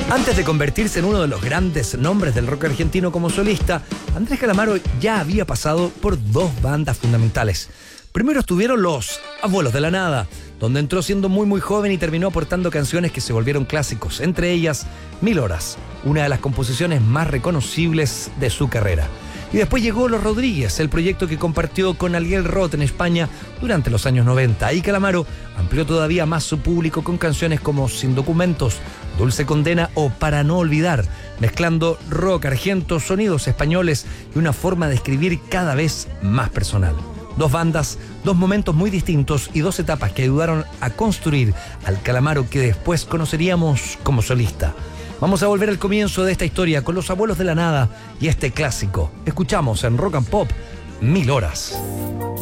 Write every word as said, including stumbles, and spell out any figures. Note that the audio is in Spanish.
Antes de convertirse en uno de los grandes nombres del rock argentino como solista, Andrés Calamaro ya había pasado por dos bandas fundamentales. Primero estuvieron los Abuelos de la Nada, donde entró siendo muy muy joven y terminó aportando canciones que se volvieron clásicos, entre ellas Mil Horas, una de las composiciones más reconocibles de su carrera. Y después llegó Los Rodríguez, el proyecto que compartió con Ariel Roth en España durante los años noventa. Ahí Calamaro amplió todavía más su público con canciones como Sin Documentos, Dulce Condena o Para No Olvidar, mezclando rock argento, sonidos españoles y una forma de escribir cada vez más personal. Dos bandas, dos momentos muy distintos y dos etapas que ayudaron a construir al Calamaro que después conoceríamos como solista. Vamos a volver al comienzo de esta historia con Los Abuelos de la Nada y este clásico. Escuchamos en Rock and Pop Mil Horas.